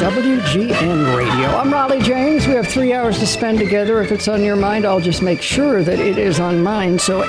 WGN Radio. I'm Raleigh James. We have 3 hours to spend together. If it's on your mind, I'll just make sure that it is on mine. So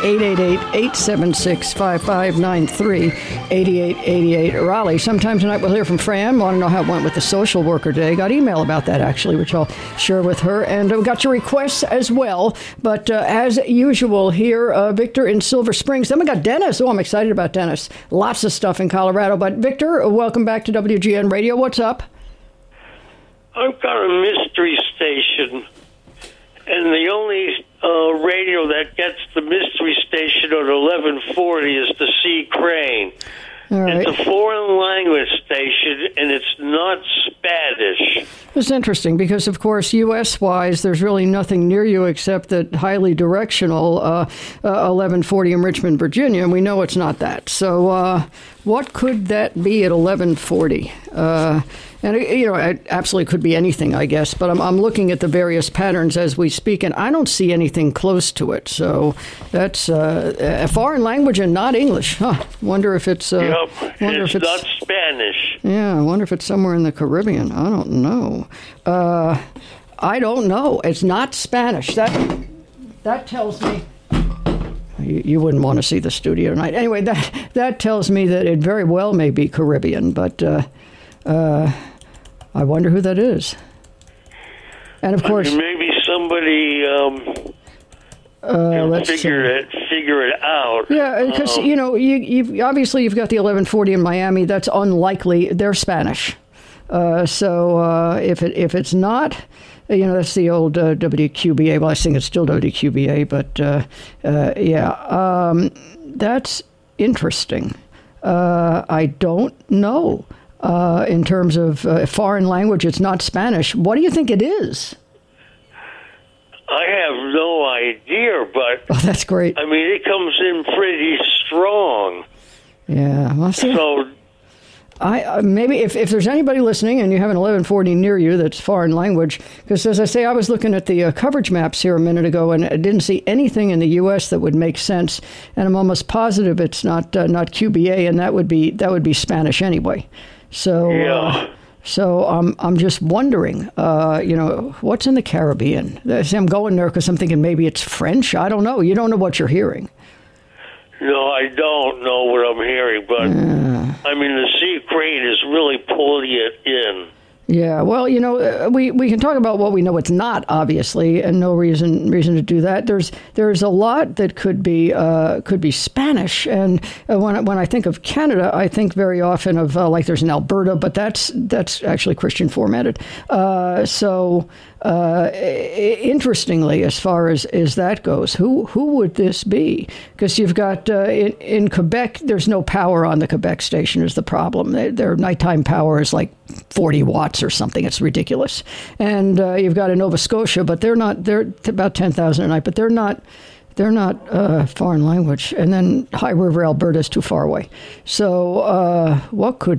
888-876-5593, 8888 Raleigh. Sometime tonight we'll hear from Fran. Want to know how it went with the social worker day. Got email about that, actually, which I'll share with her. And we got your requests as well. But as usual here, Victor in Silver Springs. Then we got Dennis. Oh, I'm excited about Dennis. Lots of stuff in Colorado. But Victor, welcome back to WGN Radio. What's up? I've got a mystery station, and the only radio that gets the mystery station at 1140 is the C. Crane. Right. It's a foreign language station, and it's not Spanish. It's interesting because, of course, U.S.-wise, there's really nothing near you except that highly directional 1140 in Richmond, Virginia, and we know it's not that. So what could that be at 1140? And, it absolutely could be anything, I guess. But I'm looking at the various patterns as we speak, and I don't see anything close to it. So that's a foreign language and not English. Wonder if it's... it's not Spanish. Yeah, I wonder if it's somewhere in the Caribbean. I don't know. I don't know. It's not Spanish. That tells me... You wouldn't want to see the studio tonight. Anyway, that tells me that it very well may be Caribbean, but... I wonder who that is. And of course, maybe somebody can figure it out. Yeah, because you've obviously you've got the 1140 in Miami. That's unlikely. They're Spanish. So if it's not, that's the old WQBA. Well, I think it's still WQBA, but that's interesting. I don't know. In terms of foreign language, it's not Spanish. What do you think it is? I have no idea, but... Oh, that's great. I mean, it comes in pretty strong. Yeah. Well, so... maybe if there's anybody listening and you have an 1140 near you that's foreign language, because as I say, I was looking at the coverage maps here a minute ago and I didn't see anything in the U.S. that would make sense, and I'm almost positive it's not QBA, and that would be Spanish anyway. So, I'm just wondering, what's in the Caribbean? I'm going there because I'm thinking maybe it's French. I don't know. You don't know what you're hearing. No, I don't know what I'm hearing, but I mean, the Sea Crane is really pulling it in. Yeah, well, we can talk about what we know it's not, obviously, and no reason to do that. There's a lot that could be Spanish, and when I think of Canada, I think very often of like there's an Alberta, but that's actually Christian formatted. Interestingly, as far as that goes, who would this be? Because you've got in Quebec, there's no power on the Quebec station is the problem. Their nighttime power is like 40 watts or something. It's ridiculous. And you've got in Nova Scotia, but they're about 10,000 a night, but they're not foreign language. And then High River, Alberta is too far away. So what could